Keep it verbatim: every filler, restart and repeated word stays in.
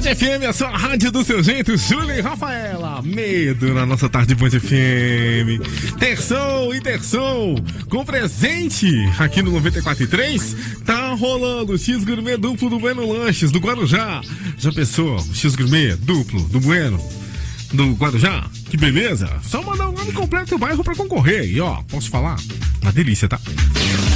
F M, a sua rádio do seu jeito, Júlia e Rafaela. Medo na nossa tarde Band F M. Terção e terção, com presente aqui no noventa e quatro e três. Tá rolando o X Gourmet duplo do Bueno Lanches, do Guarujá. Já pensou? O X Gourmet duplo do Bueno, do Guarujá? Que beleza! Só mandar o nome completo do bairro pra concorrer. E ó, posso falar? Uma delícia, tá?